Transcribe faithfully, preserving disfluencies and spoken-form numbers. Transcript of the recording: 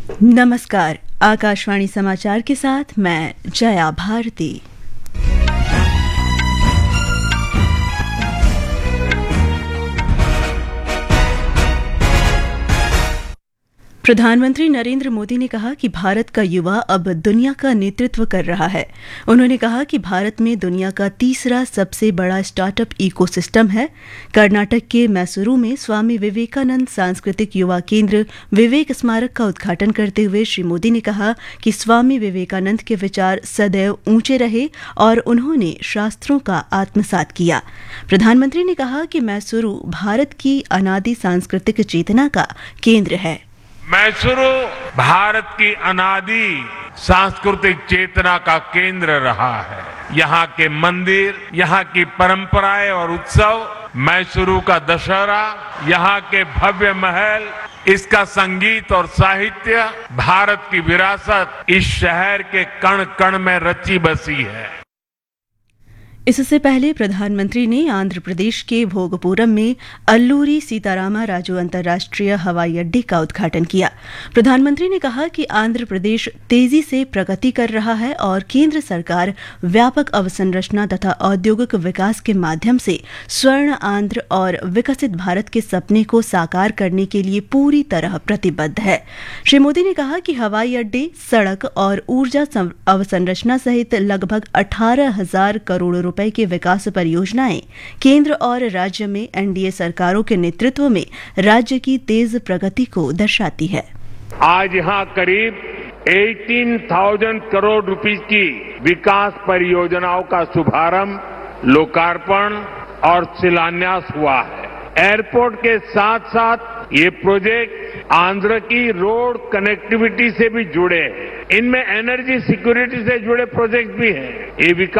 नमस्कार। आकाशवाणी समाचार के साथ मैं जया भारती। प्रधानमंत्री नरेंद्र मोदी ने कहा कि भारत का युवा अब दुनिया का नेतृत्व कर रहा है। उन्होंने कहा कि भारत में दुनिया का तीसरा सबसे बड़ा स्टार्टअप इकोसिस्टम है। कर्नाटक के मैसूरू में स्वामी विवेकानंद सांस्कृतिक युवा केंद्र विवेक स्मारक का उद्घाटन करते हुए श्री मोदी ने कहा कि स्वामी विवेकानंद के विचार सदैव ऊंचे रहे और उन्होंने शास्त्रों का आत्मसात किया। प्रधानमंत्री ने कहा कि मैसूरू भारत की अनादि सांस्कृतिक चेतना का केंद्र है। मैसूरू भारत की अनादि सांस्कृतिक चेतना का केंद्र रहा है। यहाँ के मंदिर, यहाँ की परंपराएं और उत्सव, मैसूरू का दशहरा, यहाँ के भव्य महल, इसका संगीत और साहित्य, भारत की विरासत इस शहर के कण कण में रची बसी है। इससे पहले प्रधानमंत्री ने आंध्र प्रदेश के भोगपुरम में अल्लूरी सीतारामा राजू अंतर्राष्ट्रीय हवाई अड्डे का उद्घाटन किया। प्रधानमंत्री ने कहा कि आंध्र प्रदेश तेजी से प्रगति कर रहा है और केंद्र सरकार व्यापक अवसंरचना तथा औद्योगिक विकास के माध्यम से स्वर्ण आंध्र और विकसित भारत के सपने को साकार करने के लिए पूरी तरह प्रतिबद्ध है। श्री मोदी ने कहा कि हवाई अड्डे, सड़क और ऊर्जा अवसंरचना सहित लगभग अठारह हजार करोड़ रुपए के विकास परियोजनाएं केंद्र और राज्य में एनडीए सरकारों के नेतृत्व में राज्य की तेज प्रगति को दर्शाती है। आज यहाँ करीब अठारह हज़ार करोड़ रुपए की विकास परियोजनाओं का शुभारंभ, लोकार्पण और शिलान्यास हुआ है। एयरपोर्ट के साथ साथ ये प्रोजेक्ट आंध्र की रोड कनेक्टिविटी से भी जुड़े हैं। इनमें एनर्जी सिक्योरिटी से जुड़े प्रोजेक्ट भी हैं। ये विकास